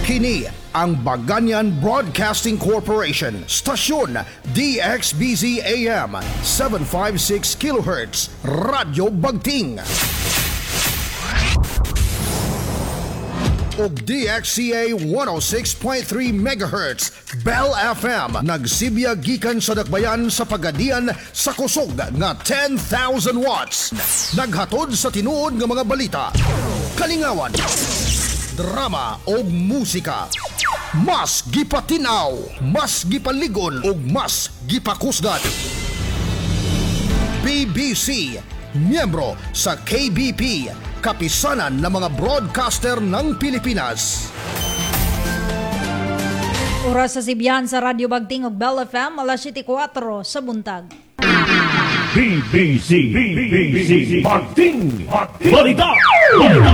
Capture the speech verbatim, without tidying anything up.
Kini ang Baganyan Broadcasting Corporation, stasyon D X B Z A M seven fifty-six kilohertz, Radyo Bagting. O D X C A one oh six point three megahertz, Bell F M, nagsibya gikan sa dakbayan sa pagadian sa kusog nga ten thousand watts. Naghatod sa tinuod nga mga balita, kalingawan, drama o musika. Mas gipatinaw, mas gipaligon o mas gipakusgan. B B C, miyembro sa K B P, kapisanan ng mga broadcaster ng Pilipinas. Oras sa Sibiyan sa Radyo Bagting ug Bell F M, alas siyete kwatro sa buntag. B B C, B B C, Bagting, Balita, Balita.